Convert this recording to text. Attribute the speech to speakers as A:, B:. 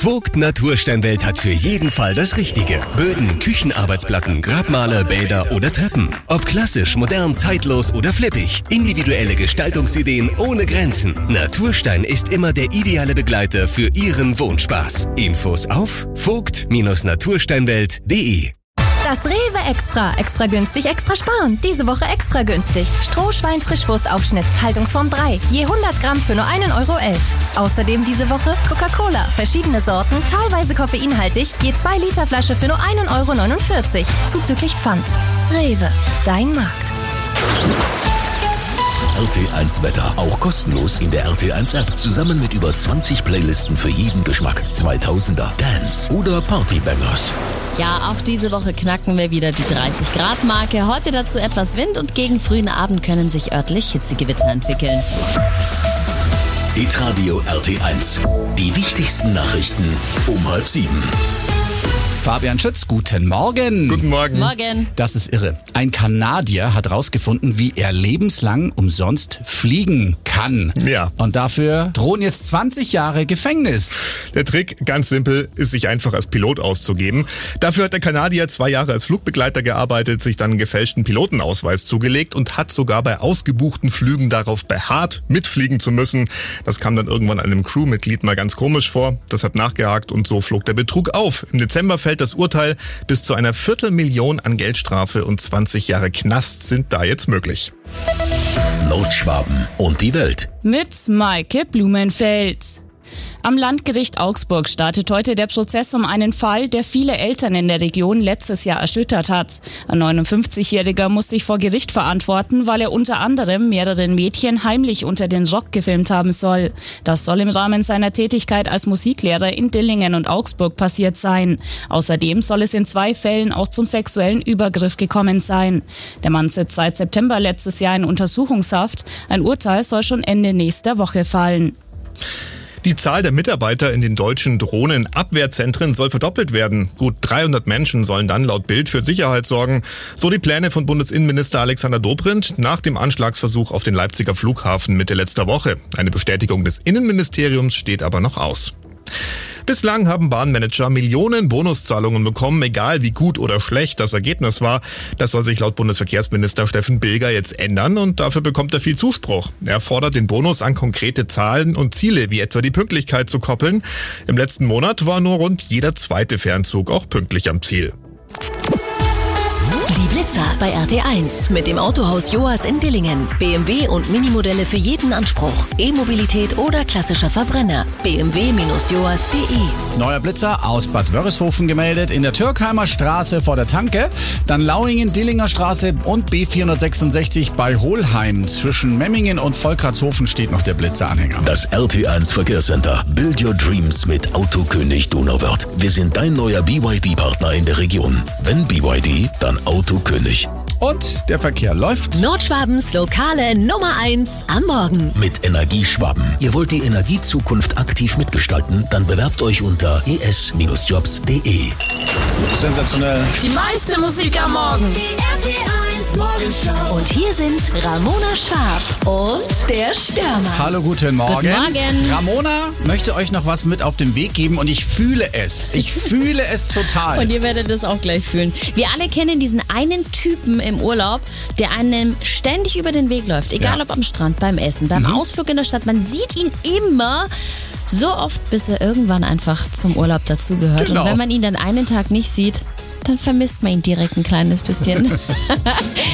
A: Vogt Natursteinwelt hat für jeden Fall das Richtige. Böden, Küchenarbeitsplatten, Grabmaler, Bäder oder Treppen. Ob klassisch, modern, zeitlos oder flippig. Individuelle Gestaltungsideen ohne Grenzen. Naturstein ist immer der ideale Begleiter für Ihren Wohnspaß. Infos auf vogt-natursteinwelt.de.
B: Das Rewe Extra. Extra günstig, extra sparen. Diese Woche extra günstig. Strohschwein-Frischwurstaufschnitt. Haltungsform 3. Je 100 Gramm für nur 1,11 €. Außerdem diese Woche Coca-Cola. Verschiedene Sorten, teilweise koffeinhaltig. Je 2 Liter Flasche für nur 1,49 €. Zuzüglich Pfand. Rewe. Dein Markt.
C: RT1 Wetter. Auch kostenlos in der RT1 App. Zusammen mit über 20 Playlisten für jeden Geschmack. 2000er, Dance oder Partybangers.
D: Ja, auch diese Woche knacken wir wieder die 30-Grad-Marke. Heute dazu etwas Wind und gegen frühen Abend können sich örtlich Hitzegewitter entwickeln.
C: Hitradio RT1. Die wichtigsten Nachrichten um 6:30.
E: Fabian Schütz, guten Morgen.
F: Guten Morgen.
D: Morgen.
E: Das ist irre. Ein Kanadier hat herausgefunden, wie er lebenslang umsonst fliegen kann.
F: Ja.
E: Und dafür drohen jetzt 20 Jahre Gefängnis.
F: Der Trick, ganz simpel, ist, sich einfach als Pilot auszugeben. Dafür hat der Kanadier 2 Jahre als Flugbegleiter gearbeitet, sich dann einen gefälschten Pilotenausweis zugelegt und hat sogar bei ausgebuchten Flügen darauf beharrt, mitfliegen zu müssen. Das kam dann irgendwann einem Crewmitglied mal ganz komisch vor. Das hat nachgehakt und so flog der Betrug auf. Im Dezember fällt das Urteil. Bis zu einer Viertelmillion an Geldstrafe und 20 Jahre Knast sind da jetzt möglich.
C: Nordschwaben und die Welt.
G: Mit Maike Blumenfeld. Am Landgericht Augsburg startet heute der Prozess um einen Fall, der viele Eltern in der Region letztes Jahr erschüttert hat. Ein 59-Jähriger muss sich vor Gericht verantworten, weil er unter anderem mehreren Mädchen heimlich unter den Rock gefilmt haben soll. Das soll im Rahmen seiner Tätigkeit als Musiklehrer in Dillingen und Augsburg passiert sein. Außerdem soll es in 2 Fällen auch zum sexuellen Übergriff gekommen sein. Der Mann sitzt seit September letztes Jahr in Untersuchungshaft. Ein Urteil soll schon Ende nächster Woche fallen.
F: Die Zahl der Mitarbeiter in den deutschen Drohnenabwehrzentren soll verdoppelt werden. Gut 300 Menschen sollen dann laut Bild für Sicherheit sorgen. So die Pläne von Bundesinnenminister Alexander Dobrindt nach dem Anschlagsversuch auf den Leipziger Flughafen Mitte letzter Woche. Eine Bestätigung des Innenministeriums steht aber noch aus. Bislang haben Bahnmanager Millionen Bonuszahlungen bekommen, egal wie gut oder schlecht das Ergebnis war. Das soll sich laut Bundesverkehrsminister Steffen Bilger jetzt ändern und dafür bekommt er viel Zuspruch. Er fordert den Bonus an konkrete Zahlen und Ziele, wie etwa die Pünktlichkeit zu koppeln. Im letzten Monat war nur rund jeder 2. Fernzug auch pünktlich am Ziel.
H: Die Blitzer bei RT1 mit dem Autohaus Joas in Dillingen. BMW und Minimodelle für jeden Anspruch. E-Mobilität oder klassischer Verbrenner. bmw-joas.de.
E: Neuer Blitzer aus Bad Wörishofen gemeldet, in der Türkheimer Straße vor der Tanke, dann Lauingen, Dillinger Straße und B466 bei Hohlheim. Zwischen Memmingen und Volkratshofen steht noch der Blitzeranhänger.
C: Das RT1 Verkehrscenter. Build your dreams mit Autokönig Donauwörth. Wir sind dein neuer BYD-Partner in der Region. Wenn BYD, dann Autokönig.
E: Und der Verkehr läuft.
H: Nordschwabens lokale Nummer 1 am Morgen.
C: Mit Energieschwaben. Ihr wollt die Energiezukunft aktiv mitgestalten? Dann bewerbt euch unter es-jobs.de.
E: Sensationell.
G: Die meiste Musik am Morgen.
H: Die RT1 Morgenshow. Und hier sind Ramona Schwab und der Stürmer.
E: Hallo, guten Morgen.
D: Guten Morgen.
E: Ramona möchte euch noch was mit auf den Weg geben und ich fühle es. Ich fühle es total.
D: Und ihr werdet es auch gleich fühlen. Wir alle kennen diesen einen Typen im Urlaub, der einem ständig über den Weg läuft. Egal ob am Strand, beim Essen, beim Ausflug in der Stadt. Man sieht ihn immer so oft, bis er irgendwann einfach zum Urlaub dazugehört.
E: Genau.
D: Und wenn man ihn dann einen Tag nicht sieht, dann vermisst man ihn direkt ein kleines bisschen.